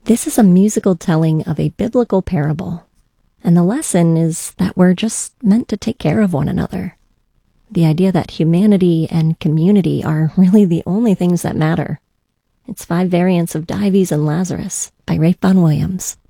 This is a musical telling of a biblical parable, and the lesson is that we're just meant to take care of one another. The idea that humanity and community are really the only things that matter. It's 5 variants of Dives and Lazarus by Rafe Vaughan Williams.